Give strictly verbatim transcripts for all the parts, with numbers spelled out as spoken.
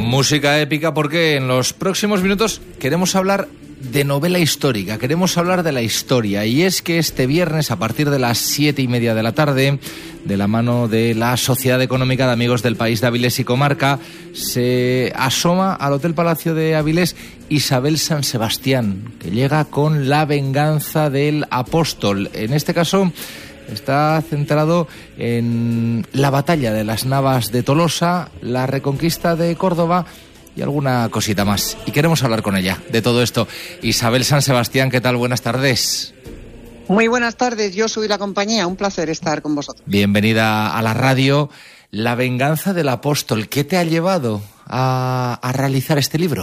Música épica, porque en los próximos minutos queremos hablar de novela histórica, queremos hablar de la historia, y es que este viernes a partir de las siete y media de la tarde, de la mano de la Sociedad Económica de Amigos del País de Avilés y Comarca, se asoma al Hotel Palacio de Avilés Isabel San Sebastián, que llega con La venganza del apóstol. En este caso está centrado en la batalla de las Navas de Tolosa, la reconquista de Córdoba y alguna cosita más. Y queremos hablar con ella de todo esto. Isabel San Sebastián, ¿qué tal? Buenas tardes. Muy buenas tardes, yo soy la compañía, un placer estar con vosotros. Bienvenida a la radio. La venganza del apóstol, ¿qué te ha llevado a, a realizar este libro?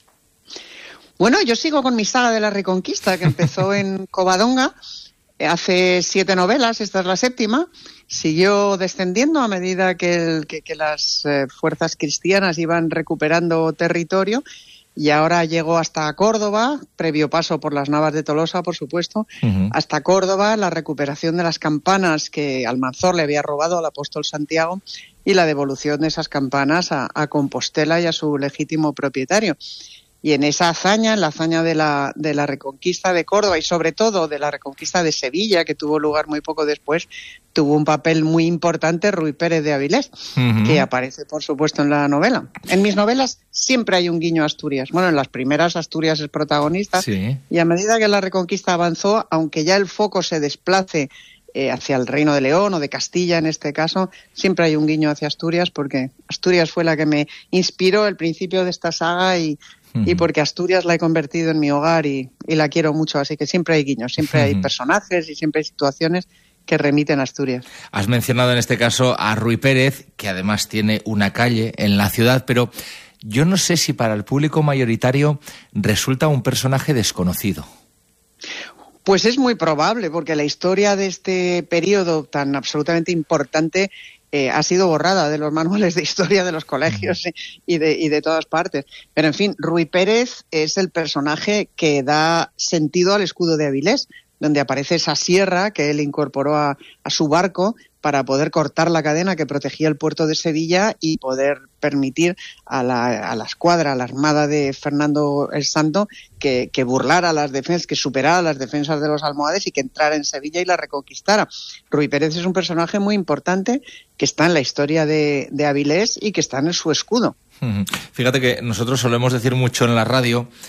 Bueno, yo sigo con mi saga de la Reconquista, que empezó en Covadonga hace siete novelas, esta es la séptima. Siguió descendiendo a medida que, el, que, que las eh, fuerzas cristianas iban recuperando territorio, y ahora llegó hasta Córdoba, previo paso por las Navas de Tolosa, por supuesto, uh-huh. hasta Córdoba, la recuperación de las campanas que Almanzor le había robado al apóstol Santiago y la devolución de esas campanas a, a Compostela y a su legítimo propietario. Y en esa hazaña, en la hazaña de la, de la reconquista de Córdoba y sobre todo de la reconquista de Sevilla, que tuvo lugar muy poco después, tuvo un papel muy importante Ruy Pérez de Avilés, uh-huh. que aparece, por supuesto, en la novela. En mis novelas siempre hay un guiño a Asturias. Bueno, en las primeras Asturias es protagonista, sí. y a medida que la reconquista avanzó, aunque ya el foco se desplace eh, hacia el Reino de León o de Castilla en este caso, siempre hay un guiño hacia Asturias, porque Asturias fue la que me inspiró el principio de esta saga y y porque Asturias la he convertido en mi hogar y, y la quiero mucho, así que siempre hay guiños, siempre hay personajes y siempre hay situaciones que remiten a Asturias. Has mencionado en este caso a Ruy Pérez, que además tiene una calle en la ciudad, pero yo no sé si para el público mayoritario resulta un personaje desconocido. Pues es muy probable, porque la historia de este periodo tan absolutamente importante Eh, ha sido borrada de los manuales de historia de los colegios y de, y de todas partes. Pero, en fin, Ruy Pérez es el personaje que da sentido al escudo de Avilés, donde aparece esa sierra que él incorporó a, a su barco para poder cortar la cadena que protegía el puerto de Sevilla y poder permitir a la, a la escuadra, a la armada de Fernando el Santo, que, que burlara las defensas, que superara las defensas de los almohades y que entrara en Sevilla y la reconquistara. Ruy Pérez es un personaje muy importante que está en la historia de, de Avilés y que está en su escudo. Fíjate que nosotros solemos decir mucho en la radio